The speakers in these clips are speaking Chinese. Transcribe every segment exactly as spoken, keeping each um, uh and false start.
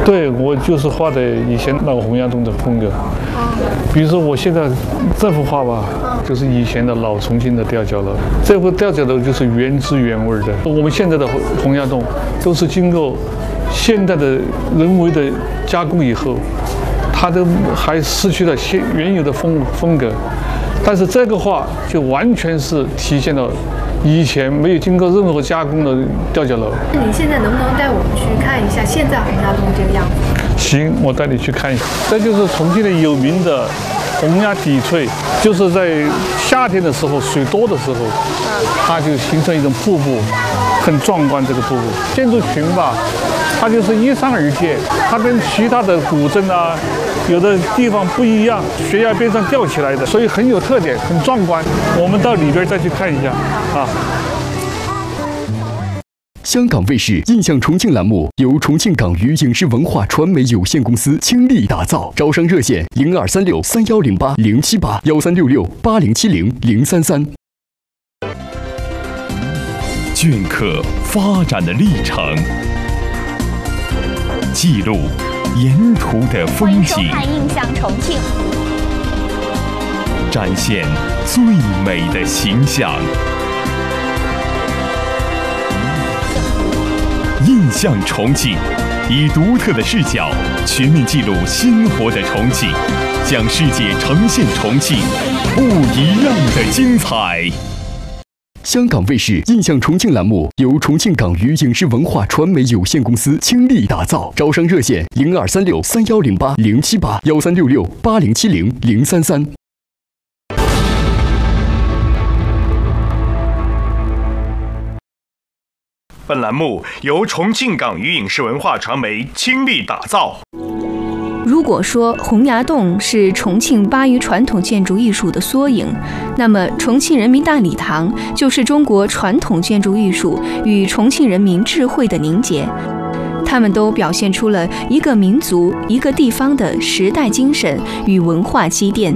对，我就是画的以前那个洪崖洞的风格。比如说我现在这幅画吧，就是以前的老重庆的吊脚楼。这幅吊脚楼就是原汁原味的。我们现在的洪崖洞都是经过现代的人为的加工以后，它都还失去了现原有的风风格。但是这个画就完全是体现了以前没有经过任何加工的吊脚楼。 你现在能不能带我们去看一下现在洪崖洞这个样子？ 行，我带你去看一下。这就是重庆的有名的洪崖砥翠，就是在夏天的时候水多的时候，它就形成一种瀑布，很壮观。这个瀑布建筑群吧，它就是依山而建，它跟其他的古镇啊，有的地方不一样，悬崖边上吊起来的，所以很有特点，很壮观。我们到里边再去看一下啊。 香港卫视印象重庆栏目由重庆港娱影视文化传媒有限公司倾力打造，招商热线零二三六三幺零八零七八幺三六六八零七零零三三。 镌刻发展的历程，记录沿途的风景， 欢迎收看《印象重庆》， 展现最美的形象。印象重庆，以独特的视角全面记录鲜活的重庆，向世界呈现重庆不一样的精彩。 香港卫视印象重庆栏目由重庆港娱影视文化传媒有限公司倾力打造，招商热线零二三六三幺零八零七八幺三六六八零七零零三三。 本栏目由重庆港娱影视文化传媒倾力打造。 如果说洪崖洞是重庆巴渝传统建筑艺术的缩影，那么重庆人民大礼堂就是中国传统建筑艺术与重庆人民智慧的凝结。它们都表现出了一个民族、一个地方的时代精神与文化积淀。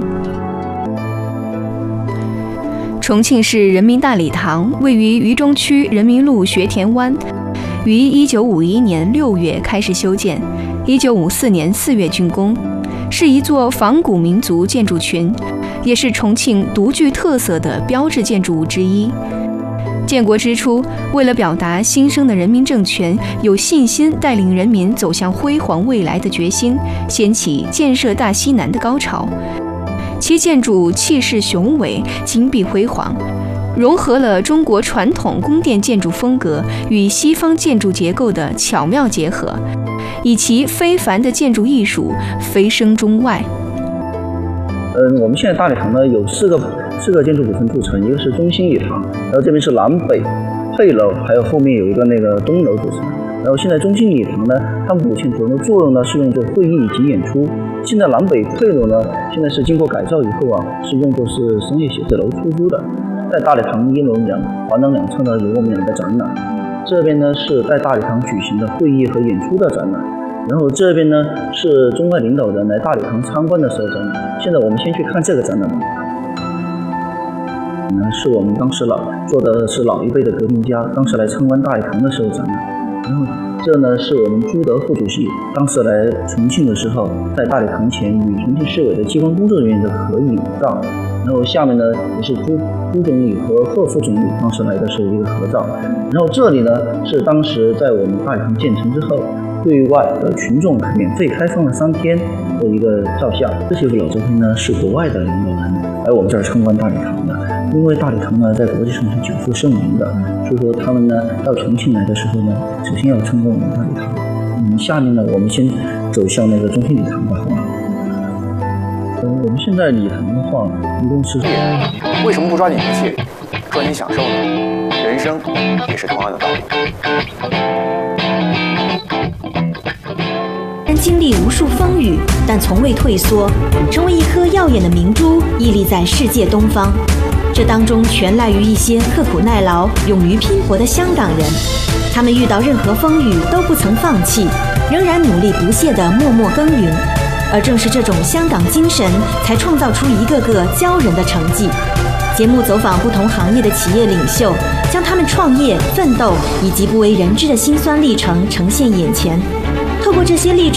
重庆市人民大礼堂位于渝中区人民路学田湾，于一九五一年六月开始修建，一九五四年四月竣工，是一座仿古民族建筑群，也是重庆独具特色的标志建筑物之一。建国之初，为了表达新生的人民政权有信心带领人民走向辉煌未来的决心，掀起建设大西南的高潮。其建筑气势雄伟，金碧辉煌，融合了中国传统宫殿建筑风格与西方建筑结构的巧妙结合，以其非凡的建筑艺术蜚声中外。 嗯，我们现在大礼堂呢有四个四个建筑组成组成，一个是中心礼堂，然后这边是南北配楼，还有后面有一个那个东楼组成。然后现在中心礼堂呢，它目前主要的作用呢是用作会议以及演出。现在南北配楼呢，现在是经过改造以后啊，是用作是商业写字楼出租的。在大礼堂一楼两环廊两侧呢，有我们两个展览。这边呢是在大礼堂举行的会议和演出的展览，然后这边呢是中外领导人来大礼堂参观的时候展览。现在我们先去看这个展览吧。嗯，是我们当时老做的是老一辈的革命家，当时来参观大礼堂的时候展览。然后这呢是我们朱德副主席当时来重庆的时候，在大礼堂前与重庆市委的机关工作人员的合影照。然后下面呢也是朱朱总理和贺副总理当时来的时候一个合照。然后这里呢是当时在我们大礼堂建成之后，对外的群众免费开放了三天的一个照相。这些老照片呢是国外的领导人来我们这儿参观大礼堂的。因为大礼堂呢在国际上是久负盛名的，所以说他们呢到重庆来的时候呢，首先要参观我们大礼堂。嗯，下面呢我们先走向那个中心礼堂吧，好吗？嗯，我们现在礼堂的话，一共是为什么不抓紧一切，抓紧享受呢？人生也是同样的道理。 经历无数风雨，但从未退缩，成为一颗耀眼的明珠，屹立在世界东方。这当中全赖于一些刻苦耐劳、勇于拼搏的香港人，他们遇到任何风雨都不曾放弃，仍然努力不懈地默默耕耘。而正是这种香港精神，才创造出一个个骄人的成绩。节目走访不同行业的企业领袖，将他们创业、奋斗以及不为人知的辛酸历程呈现眼前。透过这些励志